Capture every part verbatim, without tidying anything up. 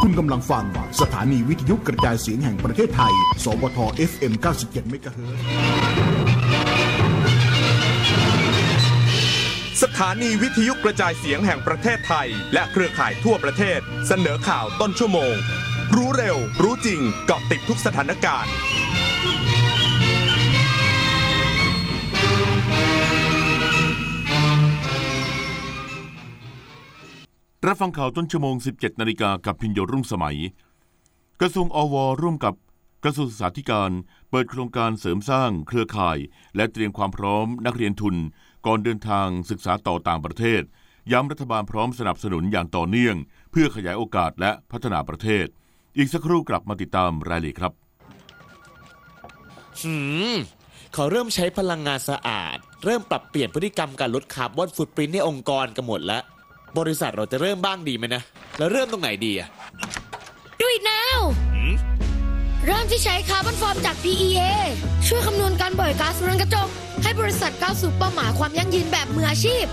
คุณกำลังฟังสถานีวิทยุกระจายเสียงแห่งประเทศไทยสวท เอฟ เอ็ม เก้าสิบเจ็ด เมกะเฮิรตซ์สถานีวิทยุกระจายเสียงแห่งประเทศไทยและเครือข่ายทั่วประเทศเสนอข่าวต้นชั่วโมงรู้เร็วรู้จริงเกาะติดทุกสถานการณ์รับฟังข่าวต้นชั่วโมง สิบเจ็ดนาฬิกา กับพิญโยรุ่งสมัยกระทรวงอวร่วมกับกระทรวงศึกษาธิการเปิดโครงการเสริมสร้างเครือข่ายและเตรียมความพร้อมนักเรียนทุนก่อนเดินทางศึกษาต่อต่างประเทศย้ำรัฐบาลพร้อมสนับสนุนอย่างต่อเนื่องเพื่อขยายโอกาสและพัฒนาประเทศอีกสักครู่กลับมาติดตามรายละเอียดครับหืมเขาเริ่มใช้พลังงานสะอาดเริ่มปรับเปลี่ยนพฤติกรรมการลดคาร์บอนฟุตปรินท์ในองค์กรกันหมดแล้วบริษัทเราจะเริ่มบ้างดีไหมนะแล้วเริ่มตรงไหนดีอะ Do it now เริ่มที่ใช้คาร์บอนฟอร์มจาก พี อี เอ ช่วยคำนวณการปล่อยก๊าซเรือนกระจกให้บริษัทก้าวสู่เป้าหมายความยั่งยืนแบบมืออาชีพ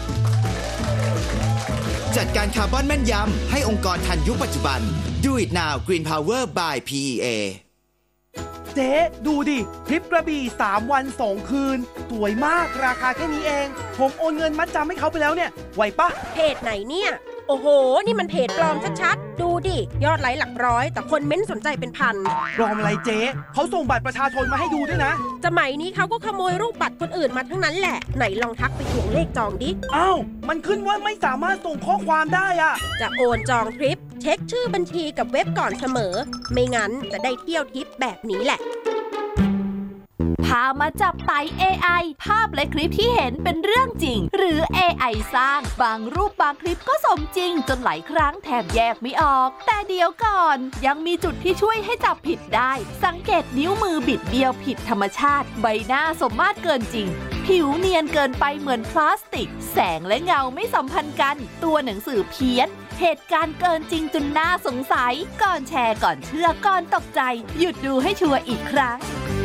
จัดการคาร์บอนแม่นยำให้องค์กรทันยุคปัจจุบัน Do it now Green Power by พี อี เอเจ๊ดูดิทริปกระบี่สามวันสองคืนสวยมากราคาแค่นี้เองผมโอนเงินมัดจำให้เขาไปแล้วเนี่ยไหวปะเพจไหนเนี่ยโอ้โหนี่มันเพจปลอมชัดๆดูดิยอดไลค์หลักร้อยแต่คนเม้นสนใจเป็นพันปลอมอะไรเจ๊เขาส่งบัตรประชาชนมาให้ดูด้วยนะสมัยนี้เขาก็ขโมยรูปบัตรคนอื่นมาทั้งนั้นแหละไหนลองทักไปทวงเลขจองดิอ้าวมันขึ้นว่าไม่สามารถส่งข้อความได้อะจะโอนจองทริปเช็คชื่อบัญชีกับเว็บก่อนเสมอไม่งั้นจะได้เที่ยวทริปแบบนี้แหละพามาจับไต่ เอ ไอ ภาพและคลิปที่เห็นเป็นเรื่องจริงหรือ เอ ไอ สร้างบางรูปบางคลิปก็สมจริงจนหลายครั้งแทบแยกไม่ออกแต่เดี๋ยวก่อนยังมีจุดที่ช่วยให้จับผิดได้สังเกตนิ้วมือบิดเบี้ยวผิดธรรมชาติใบหน้าสมมาตรเกินจริงผิวเนียนเกินไปเหมือนพลาสติกแสงและเงาไม่สัมพันธ์กันตัวหนังสือเพี้ยนเหตุการณ์เกินจริงจนน่าสงสัยก่อนแชร์ก่อนเชื่อก่อนตกใจหยุดดูให้ชัวร์อีกครั้ง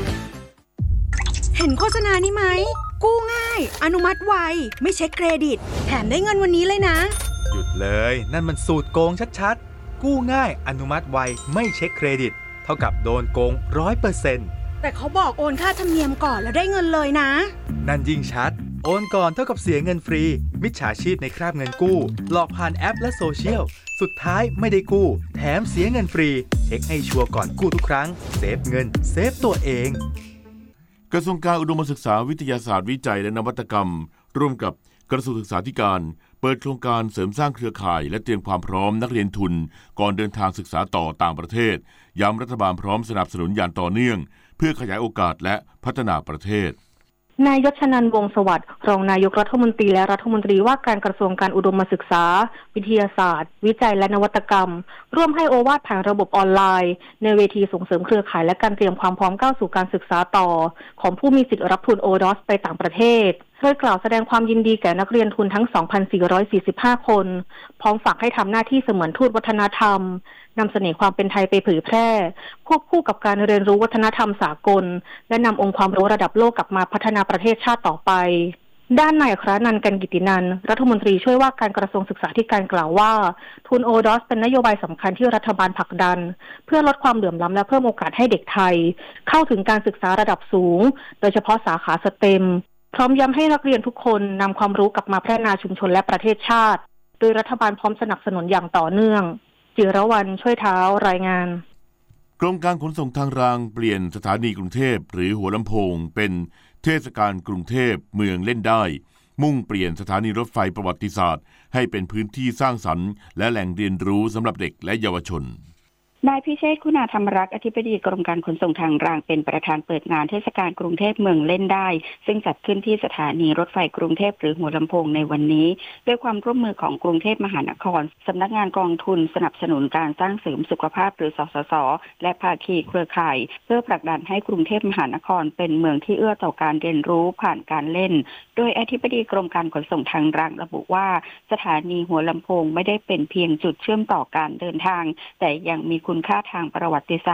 เห็นโฆษณานี้ไหมกู้ง่ายอนุมัติไวไม่เช็คเครดิตแถมได้เงินวันนี้เลยนะหยุดเลยนั่นมันสูตรโกงชัดๆกู้ง่ายอนุมัติไวไม่เช็คเครดิตเท่ากับโดนโกง ร้อยเปอร์เซ็นต์แต่เขาบอกโอนค่าธรรมเนียมก่อนแล้วได้เงินเลยนะนั่นยิ่งชัดโอนก่อนเท่ากับเสียเงินฟรีมิจฉาชีพในคราบเงินกู้หลอกผ่านแอปและโซเชียลสุดท้ายไม่ได้กู้แถมเสียเงินฟรีเช็คให้ชัวร์ก่อนกู้ทุกครั้งเซฟเงินเซฟตัวเองกระทรวงการอุดมศึกษาวิทยาศาสตร์วิจัยและนวัตกรรมร่วมกับกระทรวงศึกษาธิการเปิดโครงการเสริมสร้างเครือข่ายและเตรียมความพร้อมนักเรียนทุนก่อนเดินทางศึกษาต่อต่างประเทศย้ำรัฐบาลพร้อมสนับสนุนอย่างต่อเนื่องเพื่อขยายโอกาสและพัฒนาประเทศนายยศนันท์วงศ์สวัสดิ์รองนายกรัฐมนตรีและรัฐมนตรีว่าการกระทรวงการอุดมศึกษาวิทยาศาสตร์วิจัยและนวัตกรรมร่วมให้โอวาทผ่านระบบออนไลน์ในเวทีส่งเสริมเครือข่ายและการเตรียมความพร้อมก้าวสู่การศึกษาต่อของผู้มีสิทธิ์รับทุน โอ ดี โอ เอส ไปต่างประเทศโดยกล่าวแสดงความยินดีแก่นักเรียนทุนทั้ง สองพันสี่ร้อยสี่สิบห้า คนพร้อมฝากให้ทำหน้าที่เสมือนทูตวัฒนธรรมนำเสนอความเป็นไทยไปเผยแพร่ควบคู่กับการเรียนรู้วัฒนธรรมสากลและนำองค์ความรู้ระดับโลกกลับมาพัฒนาประเทศชาติต่อไปด้านนายอัครนันท์ กันกิตินันท์รัฐมนตรีช่วยว่าการกระทรวงศึกษาธิการกล่าวว่าทุน โอ ดี โอ เอส เป็นนโยบายสำคัญที่รัฐบาลผลักดันเพื่อลดความเหลื่อมล้ำและเพิ่มโอกาสให้เด็กไทยเข้าถึงการศึกษาระดับสูงโดยเฉพาะสาขาสเต็มพร้อมย้ำให้นักเรียนทุกคนนำความรู้กลับมาพัฒนาชุมชนและประเทศชาติโดยรัฐบาลพร้อมสนับสนุนอย่างต่อเนื่องจิรวรรณช่วยเท้ารายงานกรมการขนส่งทางรางเปลี่ยนสถานีกรุงเทพหรือหัวลำโพงเป็นเทศกาลกรุงเทพเมืองเล่นได้มุ่งเปลี่ยนสถานีรถไฟประวัติศาสตร์ให้เป็นพื้นที่สร้างสรรค์และแหล่งเรียนรู้สำหรับเด็กและเยาวชนนายพิเชษฐ์คุณาธรรมรักษ์อธิบดีกรมการขนส่งทางรางเป็นประธานเปิดงานเทศกาลกรุงเทพเมืองเล่นได้ซึ่งจัดขึ้นที่สถานีรถไฟกรุงเทพหรือหัวลำโพงในวันนี้ด้วยความร่วมมือของกรุงเทพมหานครสำนักงานกองทุนสนับสนุนการสร้างเสริมสุขภาพหรือสสสและภาคีเครือข่ายเพื่อผลักดันให้กรุงเทพมหานครเป็นเมืองที่เอื้อต่อการเรียนรู้ผ่านการเล่นโดยอธิบดีกรมการขนส่งทางรางระบุว่าสถานีหัวลำโพงไม่ได้เป็นเพียงจุดเชื่อมต่อการเดินทางแต่ยังมีคุณค่าทางประวัติศาสตร์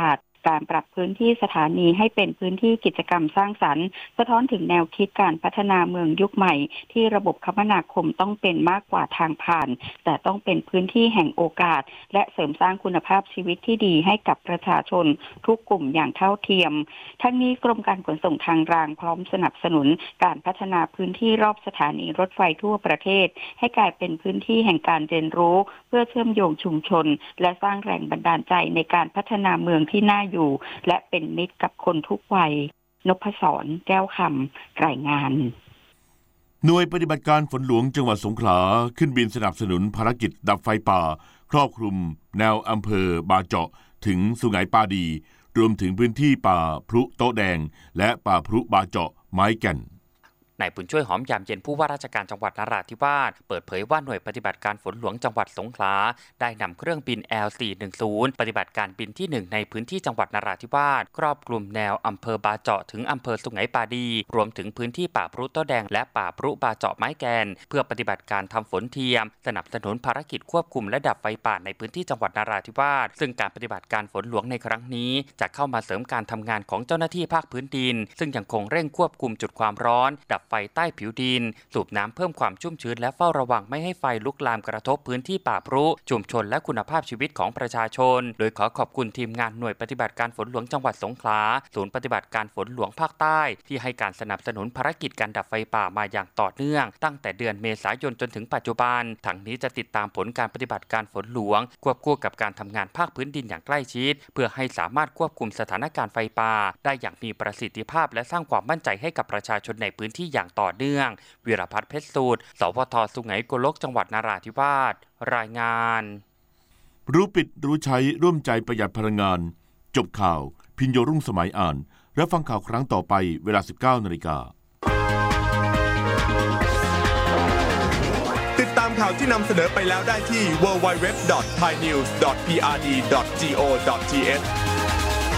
การปรับพื้นที่สถานีให้เป็นพื้นที่กิจกรรมสร้างสรรค์สะท้อนถึงแนวคิดการพัฒนาเมืองยุคใหม่ที่ระบบคมนาคมต้องเป็นมากกว่าทางผ่านแต่ต้องเป็นพื้นที่แห่งโอกาสและเสริมสร้างคุณภาพชีวิตที่ดีให้กับประชาชนทุกกลุ่มอย่างเท่าเทียมทั้งนี้กรมการขนส่งทางรางพร้อมสนับสนุนการพัฒนาพื้นที่รอบสถานีรถไฟทั่วประเทศให้กลายเป็นพื้นที่แห่งการเรียนรู้เพื่อเชื่อมโยงชุมชนและสร้างแรงบันดาลใจในการพัฒนาเมืองที่น่าอยู่และเป็นมิตรกับคนทุกวัยนพศรแก้วคำรายงานหน่วยปฏิบัติการฝนหลวงจังหวัดสงขลาขึ้นบินสนับสนุนภารกิจดับไฟป่าครอบคลุมแนวอำเภอบาเจาะถึงสุไหงปาดีรวมถึงพื้นที่ป่าพลุโต๊ะแดงและป่าพลุบาเจาะไม้แก่นนายบุญช่วยหอมยามเย็นผู้ว่าราชการจังหวัดนราธิวาสเปิดเผยว่าหน่วยปฏิบัติการฝนหลวงจังหวัดสงขลาได้นำเครื่องบิน แอล สี่หนึ่งศูนย์ ปฏิบัติการบินที่หนึ่งในพื้นที่จังหวัดนราธิวาสครอบคลุมแนวอำเภอบาเจาะถึงอำเภอสุไหงปาดีรวมถึงพื้นที่ป่าพลุโต๊ะแดงและป่าพลุบาเจาะไม้แกนเพื่อปฏิบัติการทำฝนเทียมสนับสนุนภารกิจควบคุมและดับไฟป่าในพื้นที่จังหวัดนราธิวาสซึ่งการปฏิบัติการฝนหลวงในครั้งนี้จะเข้ามาเสริมการทำงานของเจ้าหน้าที่ภาคพื้นดินซึ่งยังคงเร่งควบคุมจุดความร้อนดับไฟใต้ผิวดินสูบน้ำเพิ่มความชุ่มชื้นและเฝ้าระวังไม่ให้ไฟลุกลามกระทบพื้นที่ป่าพรุชุมชนและคุณภาพชีวิตของประชาชนโดยขอขอบคุณทีมงานหน่วยปฏิบัติการฝนหลวงจังหวัดสงขลาศูนย์ปฏิบัติการฝนหลวงภาคใต้ที่ให้การสนับสนุนภารกิจการดับไฟป่ามาอย่างต่อเนื่องตั้งแต่เดือนเมษายนจนถึงปัจจุบันทั้งนี้จะติดตามผลการปฏิบัติการฝนหลวงควบคู่กับการทำงานภาคพื้นดินอย่างใกล้ชิดเพื่อให้สามารถควบคุมสถานการณ์ไฟป่าได้อย่างมีประสิทธิภาพและสร้างความมั่นใจให้กับประชาชนในพื้นที่อย่างต่อเนื่องวีรพัฒน์เพชรสูตรสวท.สุไหงโกลกจังหวัดนราธิวาสรายงานรู้ปิดรู้ใช้ร่วมใจประหยัดพลังงานจบข่าวพิญโยรุ่งสมัยอ่านรับฟังข่าวครั้งต่อไปเวลา สิบเก้านาฬิกาติดตามข่าวที่นำเสนอไปแล้วได้ที่ ดับเบิลยู ดับเบิลยู ดับเบิลยู ดอท ไทยนิวส์ ดอท พี อาร์ ดี ดอท จี โอ ดอท ที เอช